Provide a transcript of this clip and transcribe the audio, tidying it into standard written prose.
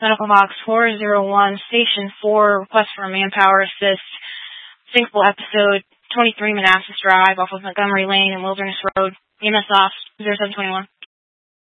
Medical Box 401, Station 4, request for a manpower assist, sinkhole episode 23 Manassas Drive off of Montgomery Lane and Wilderness Road, EMS off 0721.